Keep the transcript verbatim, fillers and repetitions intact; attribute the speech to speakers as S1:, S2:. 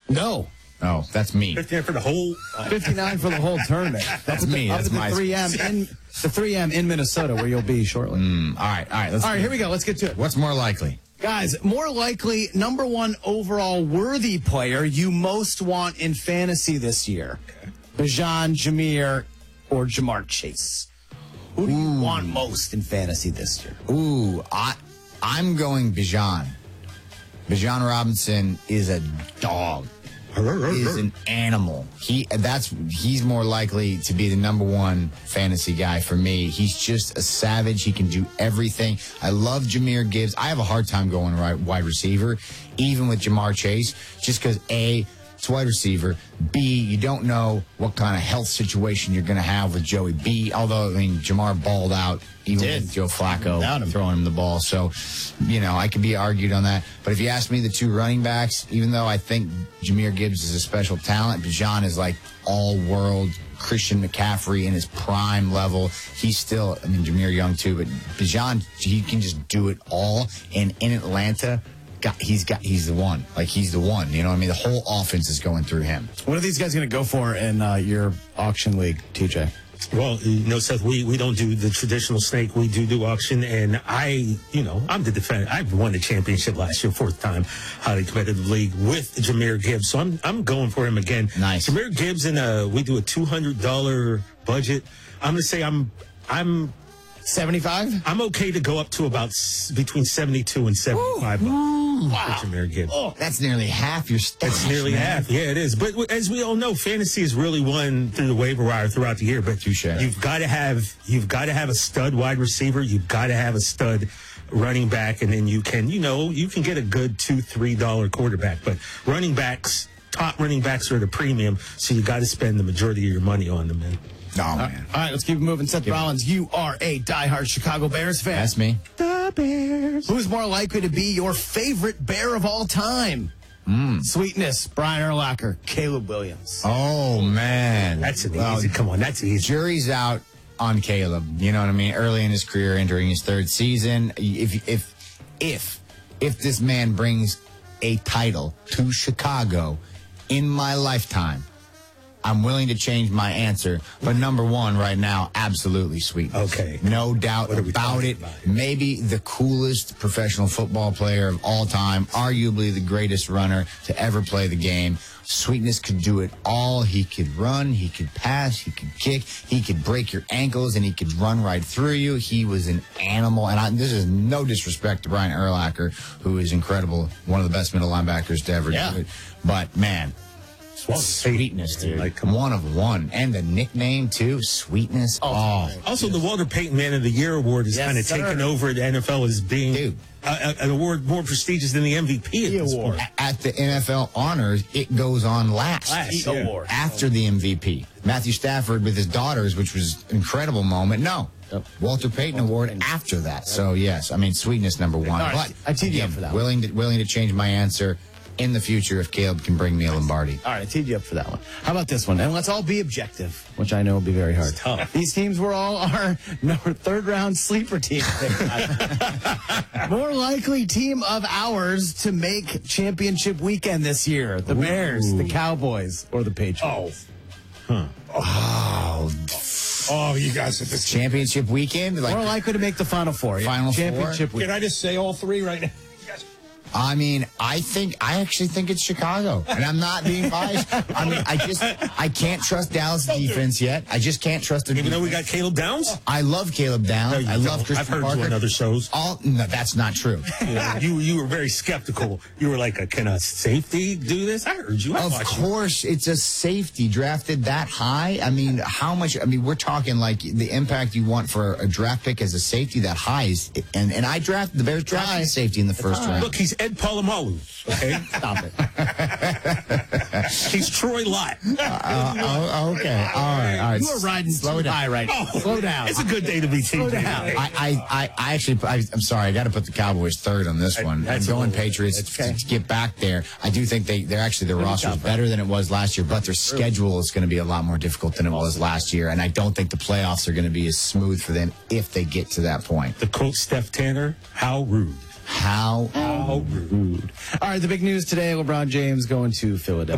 S1: No.
S2: Oh, that's me.
S3: fifty-nine for the whole. Uh,
S1: fifty-nine for the whole tournament.
S2: That's me.
S1: Up
S2: That's
S1: at the
S2: my
S1: three M in the three M in Minnesota, where you'll be shortly.
S2: Mm, all right, all right. Let's
S1: All right, here we go. Let's get to it.
S2: What's more likely?
S1: Guys, more likely, number one overall worthy player you most want in fantasy this year. Okay. Bijan, Jameer, or Jamar Chase. Who do you
S2: Ooh.
S1: want most in fantasy this year?
S2: Ooh, I, I'm going Bijan. Bijan Robinson is a dog. Is an animal. He that's he's more likely to be the number one fantasy guy for me. He's just a savage. He can do everything. I love Jahmyr Gibbs. I have a hard time going right wide receiver, even with Jamar Chase, just because A, it's wide receiver. B, you don't know what kind of health situation you're going to have with Joey B. Although, I mean, Jamar balled out even
S1: Did.
S2: with Joe Flacco
S1: Without him.
S2: throwing him the ball. So, you know, I could be argued on that. But if you ask me, the two running backs, even though I think Jahmyr Gibbs is a special talent, Bijan is like all-world Christian McCaffrey in his prime level. He's still, I mean, Jahmyr young too, but Bijan, he can just do it all. And in Atlanta, Got, he's got he's the one. Like, he's the one. You know what I mean? The whole offense is going through him.
S1: What are these guys going to go for in uh, your auction league, T J?
S3: well, you know, Seth, we, we don't do the traditional snake. We do do auction. And I, you know, I'm the defender. I won the championship last year, fourth time, highly competitive league with Jahmyr Gibbs. So I'm I'm going for him again.
S2: Nice.
S3: Jahmyr Gibbs, and uh, we do a two hundred dollars budget. I'm going to say I'm I'm
S1: seventy-five?
S3: I'm okay to go up to about s- between seventy-two and seventy-five. Wow. For Jahmyr Gibbs.
S2: Oh, that's nearly half your stash.
S3: It's nearly
S2: man.
S3: half. Yeah, it is. But w- as we all know, fantasy is really won through the waiver wire throughout the year. But
S2: Touche.
S3: you've got to have you've got to have a stud wide receiver. You've got to have a stud running back, and then you can you know you can get a good two three dollar quarterback. But running backs, top running backs are the premium, so you got to spend the majority of your money on them. Man.
S2: Oh, man.
S1: All right, let's keep it moving. Seth Rollins, you are a diehard Chicago Bears fan.
S2: That's me.
S1: The Bears. Who's more likely to be your favorite Bear of all time?
S2: Mm.
S1: Sweetness, Brian Urlacher, Caleb Williams.
S2: Oh, man.
S3: That's an
S2: Well,
S3: easy. Come on, that's easy.
S2: Jury's out on Caleb. You know what I mean? Early in his career, entering his third season. If if if if this man brings a title to Chicago in my lifetime, I'm willing to change my answer. But number one right now, absolutely Sweet.
S3: Okay.
S2: No doubt
S3: What are we
S2: about
S3: talking
S2: it.
S3: about?
S2: Maybe the coolest professional football player of all time, arguably the greatest runner to ever play the game. Sweetness could do it all. He could run, he could pass, he could kick, he could break your ankles, and he could run right through you. He was an animal. And I, this is no disrespect to Brian Urlacher, who is incredible, one of the best middle linebackers to ever
S1: Yeah.
S2: do it. But, man, Sweetness, dude. Like, one of one. And the nickname, too, Sweetness. Oh.
S3: Also, the Walter Payton Man of the Year award is
S1: Yes,
S3: kind of
S1: sir.
S3: taken over at the N F L as being
S2: Dude.
S3: a, a, an award more prestigious than the M V P at this
S1: award.
S3: point.
S2: At the N F L honors, it goes on last.
S3: Last,
S1: The
S3: yeah.
S1: award.
S2: After the M V P. Matthew Stafford with his daughters, which was an incredible moment. No.
S1: Yep.
S2: Walter Payton Award after that. So, yes, I mean, Sweetness number one.
S1: All right,
S2: But
S1: I teed you up
S2: again,
S1: for that one.
S2: willing to, willing to change my answer in the future if Caleb can bring me a Lombardi.
S1: All right, I teed you up for that one. How about this one? And let's all be objective, which I know will be very hard.
S3: It's tough.
S1: These teams were all our number third round sleeper teams. More likely team of ours to make championship weekend this year: the Bears, the Cowboys, or the Patriots.
S2: Oh,
S4: Oh, you guys at this.
S2: championship weekend? Like,
S1: More likely to make the Final Four. yeah.
S2: Final Four?
S1: championship
S4: Can
S1: weekend.
S4: I just say all three right now?
S2: I mean, I think, I actually think it's Chicago. And I'm not being biased. I mean, I just, I can't trust Dallas' defense yet. I just can't trust their
S3: Even though we
S2: defense.
S3: got Caleb Downs?
S2: I love Caleb Downs.
S3: No, you
S2: I love
S3: don't.
S2: Christian
S3: I've heard
S2: Parker.
S3: you on other shows.
S2: All, no, that's not true.
S3: you you were very skeptical. You were like, can a safety do this? I heard you. I
S2: Of
S3: watched you.
S2: course, it's a safety drafted that high. I mean, how much? I mean, we're talking like the impact you want for a draft pick as a safety that high is. And and I drafted the Bears drafted a safety in the first round.
S3: Look, he's Ed Palomalu. Okay,
S1: Stop it.
S3: he's Troy Lott.
S2: Uh, oh, okay, all right, all right.
S1: You are riding
S2: Slow
S1: too
S2: down.
S1: high right now.
S3: Oh,
S1: Slow down.
S3: It's a good day to be T J.
S1: down.
S2: I, I, I, I actually, I, I'm sorry, I got to put the Cowboys third on this one. I'm
S3: that's a
S2: going
S3: little-
S2: Patriots
S1: okay.
S2: to get back there. I do think they, they're actually, their roster is better than it was last year, but their schedule is going to be a lot more difficult than it was last year. And I don't think the playoffs are going to be as smooth for them if they get to that point.
S3: The coach Steph Tanner. How rude.
S2: How
S3: How rude.
S1: All right, the big news today: LeBron James going to Philadelphia.